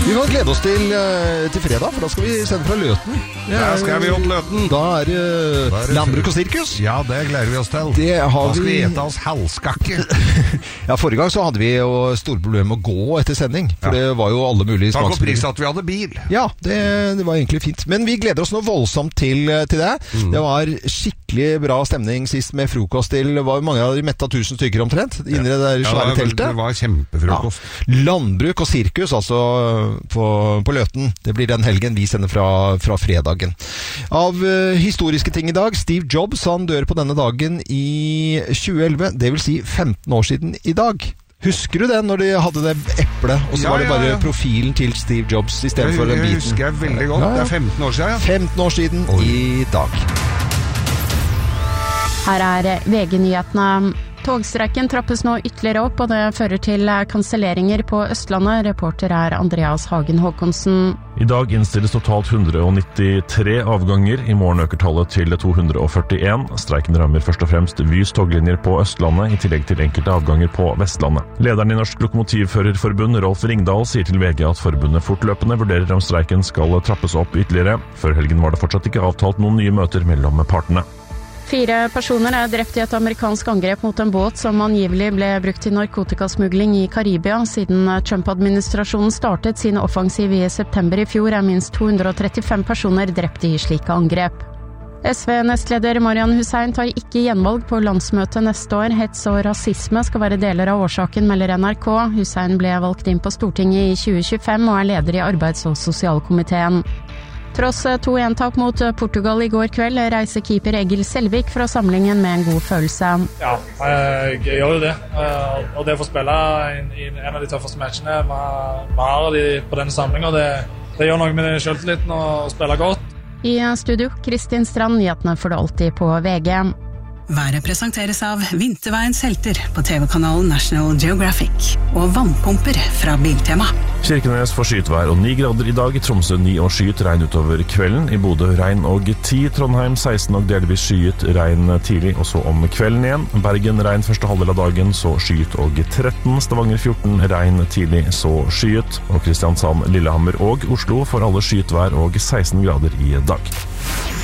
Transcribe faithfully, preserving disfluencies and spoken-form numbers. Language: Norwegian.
Vi må glede oss til, til fredag, for da skal vi sende fra Løten. Ja, skal vi opp Løten. Da er det landbruk og sirkus. Ja, det gleder vi oss til. Det har da skal vi vi ete oss halskakke. Ja, forrige gang så hadde vi jo store problemer med å gå etter sending, for ja. det var jo alle mulige smaksprøver. Takk og pris smaksprøver. at vi hadde bil. Ja, det, det var egentlig fint. Men vi gleder oss nå voldsomt til, til det. Mm. Det var skikkelig bra stemning sist med frokost til, det var mange av de metta tusen stykker omtrent, inni det der svære ja, det var, teltet. Det var kjempefrokost. Ja. Landbruk og sirkus, altså på, på Løten. Det blir den helgen vi sender fra, fra fredagen. Av uh, historiske ting i dag, Steve Jobs, han dør på denne dagen i tjue elleve, det vil si femten år siden i dag. Husker du det, når de hadde det eplet, og så ja, var det bare ja, ja. profilen til Steve Jobs i stedet for den biten? Det husker jeg veldig godt. Ja, ja. Det er femten år siden, ja. femten år siden Oi. I dag. Her er V G-nyhetene. Togstreiken trappes nå ytterligere opp, og det fører til kanselleringer på Østlandet. Reporter er Andreas Hagen Håkonsen. I dag innstilles totalt hundre og nittitre avganger. I morgen øker tallet til to hundre og førtien. Streiken rammer først og fremst Vys toglinjer på Østlandet, i tillegg til enkelte avganger på Vestlandet. Lederen i Norsk Lokomotivførerforbund, Rolf Ringdal, sier til V G at forbundet fortløpende vurderer om streiken skal trappes opp ytterligere. Før helgen var det fortsatt ikke avtalt noen nye møter mellom partene. Fire personer er drept i et amerikansk angrep mot en båt som angivelig ble brukt til narkotikasmugling i Karibia. Siden Trump-administrasjonen startet sin offensiv i september i fjor, er minst to hundre og trettifem personer drept i slike angrep. S V-nestleder Marian Hussein tar ikke gjenvalg på landsmøtet neste år. Hets og rasisme skal være deler av årsaken, melder N R K. Hussein ble valgt inn på Stortinget i tjue tjuefem og er leder i arbeids- og sosialkomiteen. Tross to en tap mot Portugal i går kveld, reiser keeper Egil Selvik fra samlingen med en god følelse. Ja, jeg gjør jo det. Og det å få spille i en av de tøffeste matchene vi har på denne samlingen, det, det gjør noe med selvtilliten å spille godt. I studio, Kristin Strand, nyhetene får du alltid på V G. Været presenteres av Vinterveiens helter på T V-kanalen National Geographic og vannpumper fra Biltema. Kirkenes får skytvær og ni grader i dag. I Tromsø ni og skyet, regn utover kvelden. I Bodø regn og ti. Trondheim seksten og delvis skyet, regn tidlig, og så om kvelden igjen. Bergen regn første halvdel av dagen, så skyet og tretten. Stavanger fjorten, regn tidlig, så skyet. Og Kristiansand, Lillehammer og Oslo får alle skytvær og seksten grader i dag.